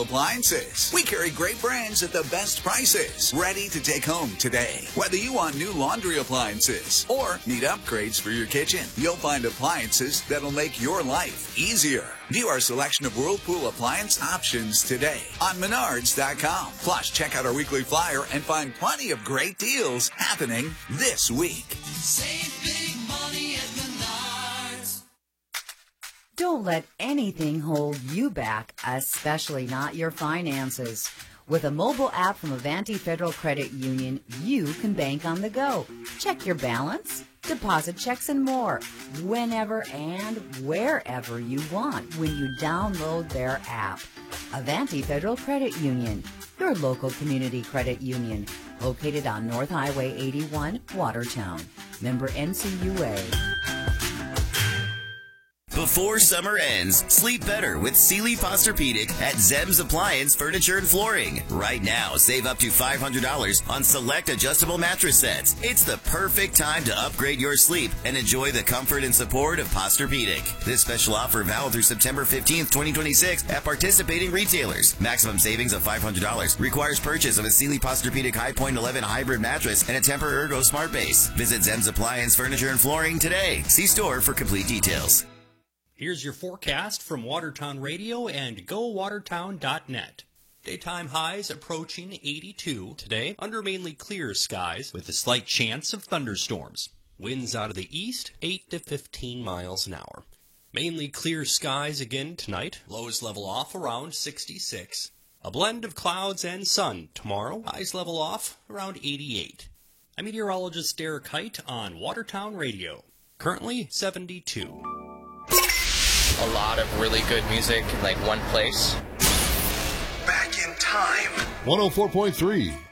Appliances. We carry great brands at the best prices. Ready to take home today. Whether you want new laundry appliances or need upgrades for your kitchen, you'll find appliances that'll make your life easier. View our selection of Whirlpool appliance options today on Menards.com. Plus, check out our weekly flyer and find plenty of great deals happening this week. Save big money at Menards. Don't let anything hold you back, especially not your finances. With a mobile app from Avanti Federal Credit Union, you can bank on the go. Check your balance, deposit checks, and more whenever and wherever you want when you download their app. Avanti Federal Credit Union, your local community credit union, located on North Highway 81, Watertown. Member NCUA. Before summer ends, sleep better with Sealy Posturepedic at Zem's Appliance Furniture and Flooring. Right now, save up to $500 on select adjustable mattress sets. It's the perfect time to upgrade your sleep and enjoy the comfort and support of Posturepedic. This special offer valid through September 15th, 2026 at participating retailers. Maximum savings of $500. Requires purchase of a Sealy Posturepedic High Point 11 hybrid mattress and a Tempur-Ergo Smart Base. Visit Zem's Appliance Furniture and Flooring today. See store for complete details. Here's your forecast from Watertown Radio and GoWatertown.net. Daytime highs approaching 82 today under mainly clear skies with a slight chance of thunderstorms. Winds out of the east, 8 to 15 miles an hour. Mainly clear skies again tonight. Lows level off around 66. A blend of clouds and sun tomorrow. Highs level off around 88. I'm meteorologist Derek Height on Watertown Radio. Currently 72. A lot of really good music in like one place. Back in time. 104.3